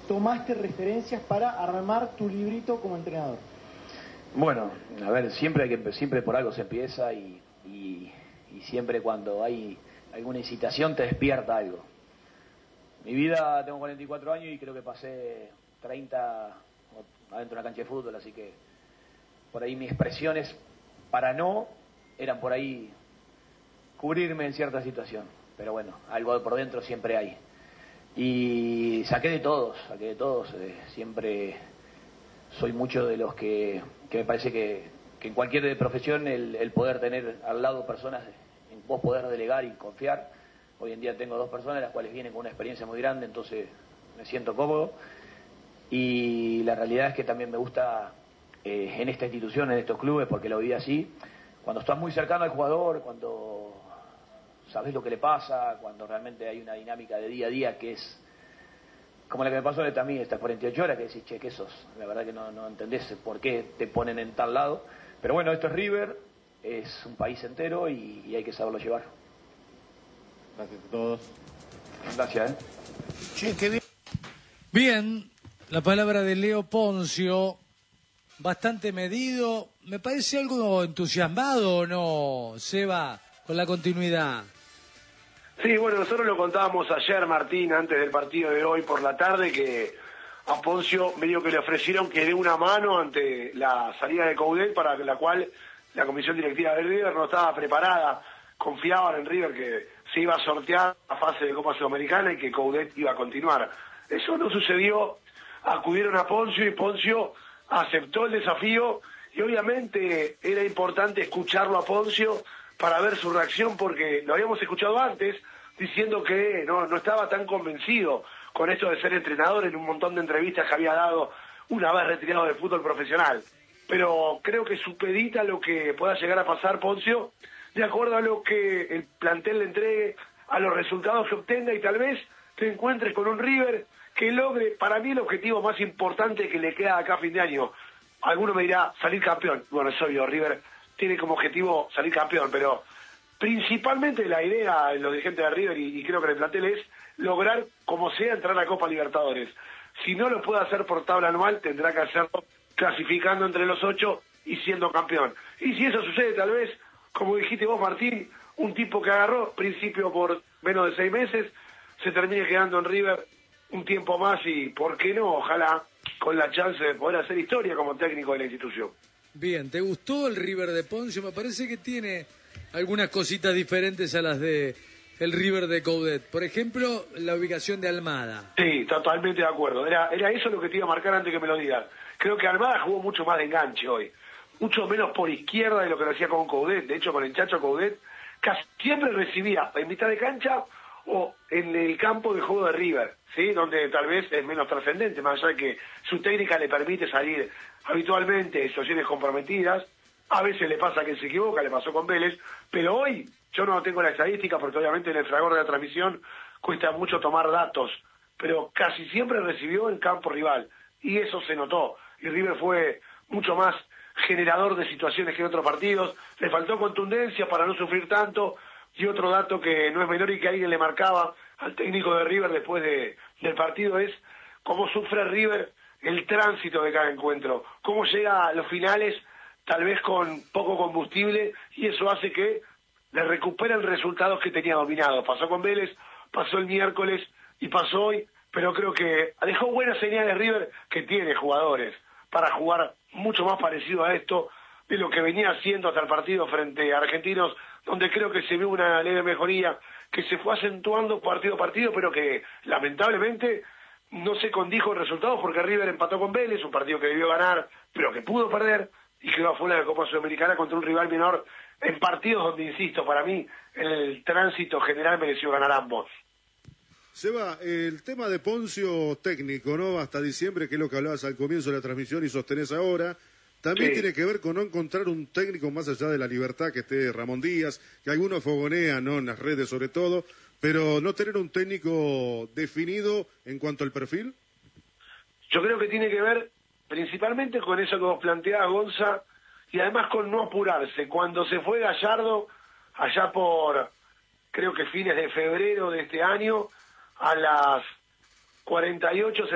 tomaste referencias para armar tu librito como entrenador? Bueno, a ver, siempre por algo se empieza y siempre cuando hay alguna incitación te despierta algo. Mi vida, tengo 44 años y creo que pasé 30 adentro de una cancha de fútbol, así que por ahí mis expresiones para no eran por ahí cubrirme en cierta situación, pero bueno, algo por dentro siempre hay. Y saqué de todos, siempre soy mucho de los que me parece que en cualquier profesión el poder tener al lado personas en vos poder delegar y confiar. Hoy en día tengo 2 personas las cuales vienen con una experiencia muy grande, entonces me siento cómodo. Y la realidad es que también me gusta en esta institución, en estos clubes, porque lo viví así, cuando estás muy cercano al jugador, cuando sabés lo que le pasa, cuando realmente hay una dinámica de día a día que es como la que me pasó a mí estas 48 horas, que decís, che, ¿qué sos? La verdad que no entendés por qué te ponen en tal lado. Pero bueno, esto es River, es un país entero y hay que saberlo llevar. Gracias a todos. Gracias, Che, qué bien. Bien, la palabra de Leo Ponzio, bastante medido. Me parece algo entusiasmado, ¿o no, Seba, con la continuidad? Sí, bueno, nosotros lo contábamos ayer, Martín, antes del partido de hoy por la tarde, que a Ponzio medio que le ofrecieron que dé una mano ante la salida de Coudet, para la cual la comisión directiva de River no estaba preparada. Confiaban en River que se iba a sortear la fase de Copa Sudamericana y que Coudet iba a continuar. Eso no sucedió, acudieron a Ponzio y Ponzio aceptó el desafío y obviamente era importante escucharlo a Ponzio para ver su reacción, porque lo habíamos escuchado antes diciendo que no estaba tan convencido con esto de ser entrenador en un montón de entrevistas que había dado una vez retirado del fútbol profesional. Pero creo que supedita lo que pueda llegar a pasar Ponzio, de acuerdo a lo que el plantel le entregue, a los resultados que obtenga, y tal vez te encuentres con un River que logre, para mí, el objetivo más importante que le queda acá a fin de año. Alguno me dirá, salir campeón. Bueno, es obvio, River tiene como objetivo salir campeón, pero principalmente la idea de los dirigentes de River y creo que en el plantel es lograr, como sea, entrar a la Copa Libertadores. Si no lo puede hacer por tabla anual, tendrá que hacerlo clasificando entre los 8 y siendo campeón. Y si eso sucede, tal vez, como dijiste vos, Martín, un tipo que agarró principio por menos de 6 meses, se termine quedando en River un tiempo más y, ¿por qué no? Ojalá con la chance de poder hacer historia como técnico de la institución. Bien, ¿te gustó el River de Ponzio? Me parece que tiene algunas cositas diferentes a las de el River de Coudet. Por ejemplo, la ubicación de Almada. Sí, totalmente de acuerdo. Era eso lo que te iba a marcar antes que me lo digas. Creo que Almada jugó mucho más de enganche hoy. Mucho menos por izquierda de lo que lo hacía con Coudet. De hecho, con el Chacho Coudet casi siempre recibía en mitad de cancha o en el campo de juego de River, ¿sí? Donde tal vez es menos trascendente, más allá de que su técnica le permite salir habitualmente en situaciones comprometidas. A veces le pasa que se equivoca, le pasó con Vélez, pero hoy yo no tengo la estadística porque obviamente en el fragor de la transmisión cuesta mucho tomar datos, pero casi siempre recibió en campo rival y eso se notó, y River fue mucho más generador de situaciones que en otros partidos. Le faltó contundencia para no sufrir tanto, y otro dato que no es menor y que alguien le marcaba al técnico de River después del partido es cómo sufre River el tránsito de cada encuentro, cómo llega a los finales tal vez con poco combustible, y eso hace que le recuperen resultados que tenía dominados. Pasó con Vélez, pasó el miércoles y pasó hoy, pero creo que dejó buenas señales River, que tiene jugadores para jugar mucho más parecido a esto de lo que venía haciendo hasta el partido frente a Argentinos, donde creo que se vio una leve mejoría que se fue acentuando partido a partido, pero que lamentablemente no se condijo en resultados porque River empató con Vélez, un partido que debió ganar, pero que pudo perder, y quedó afuera de la Copa Sudamericana contra un rival menor en partidos donde, insisto, para mí en el tránsito general mereció ganar ambos. Seba, el tema de Ponzio técnico, ¿no? Hasta diciembre, que es lo que hablabas al comienzo de la transmisión y sostenés ahora, también tiene que ver con no encontrar un técnico más allá de la libertad que esté Ramón Díaz, que algunos fogonean, ¿no? En las redes sobre todo, pero no tener un técnico definido en cuanto al perfil. Yo creo que tiene que ver principalmente con eso que vos planteás, Gonza, y además con no apurarse. Cuando se fue Gallardo, allá por, creo que fines de febrero de este año, a las 48